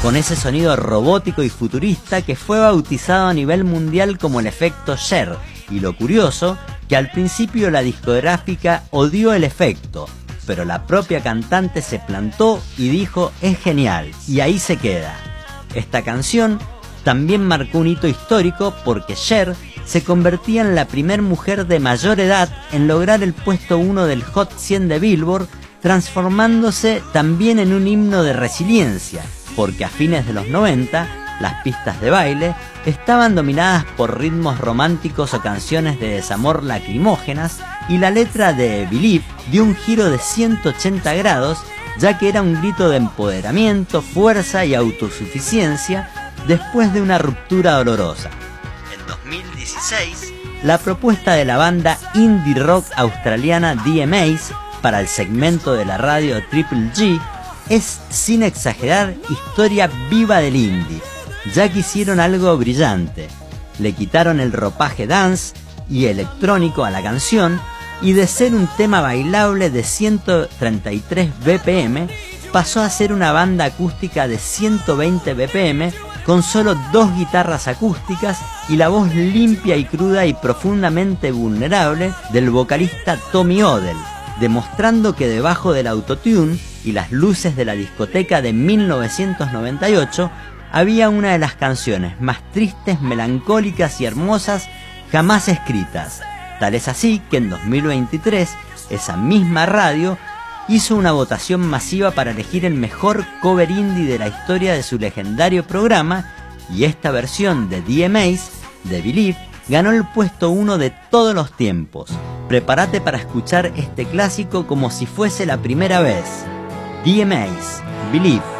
con ese sonido robótico y futurista que fue bautizado a nivel mundial como el efecto Cher. Y lo curioso, que al principio la discográfica odió el efecto, pero la propia cantante se plantó y dijo es genial, y ahí se queda. Esta canción también marcó un hito histórico porque Cher se convertía en la primer mujer de mayor edad en lograr el puesto 1 del Hot 100 de Billboard, transformándose también en un himno de resiliencia, porque a fines de los 90 las pistas de baile estaban dominadas por ritmos románticos o canciones de desamor lacrimógenas, y la letra de Believe dio un giro de 180 grados, ya que era un grito de empoderamiento, fuerza y autosuficiencia después de una ruptura dolorosa. En 2016, la propuesta de la banda indie rock australiana DMAs para el segmento de la radio Triple G es, sin exagerar, historia viva del indie, ya que hicieron algo brillante. Le quitaron el ropaje dance y electrónico a la canción, y de ser un tema bailable de 133 BPM, pasó a ser una banda acústica de 120 BPM, con solo 2 guitarras acústicas y la voz limpia y cruda y profundamente vulnerable del vocalista Tommy Odell, demostrando que debajo del autotune y las luces de la discoteca de 1998 había una de las canciones más tristes, melancólicas y hermosas jamás escritas. Tal es así que en 2023 esa misma radio hizo una votación masiva para elegir el mejor cover indie de la historia de su legendario programa, y esta versión de DMAs, de Believe, ganó el puesto 1 de todos los tiempos. Prepárate para escuchar este clásico como si fuese la primera vez. DMAs, Believe.